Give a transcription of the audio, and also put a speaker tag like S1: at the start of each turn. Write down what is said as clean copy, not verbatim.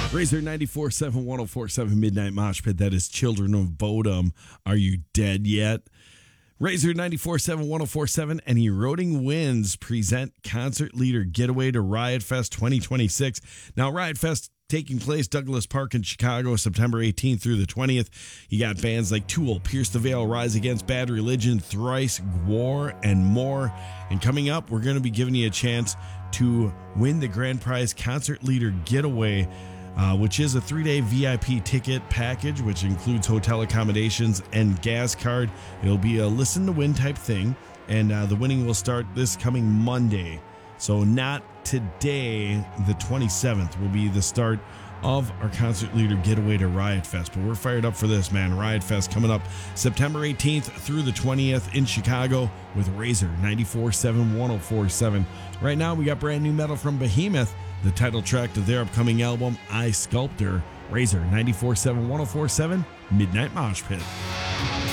S1: Razor 94.7, 104.7 Midnight Mosh Pit. That is Children of Bodom. Are you dead yet? Razor 94.7, 104.7 and Eroding Winds present Concert Leader Getaway to Riot Fest 2026. Now, Riot Fest taking place Douglas Park in Chicago, September 18th through the 20th. You got bands like Tool, Pierce the Veil, Rise Against Bad Religion, Thrice, Gwar, and more. And coming up, we're going to be giving you a chance to win the grand prize Concert Leader Getaway, which is a 3-day VIP ticket package, which includes hotel accommodations and gas card. It'll be a listen to win type thing, and the winning will start this coming Monday. So not today, the 27th will be the start of our Concert Leader Getaway to Riot Fest. But we're fired up for this, man. Riot Fest coming up September 18th through the 20th in Chicago with Razor 94.7, 104.7. Right now, we got brand new metal from Behemoth, the title track to their upcoming album, I Sculptor. Razor 94.7, 104.7, Midnight Mosh Pit.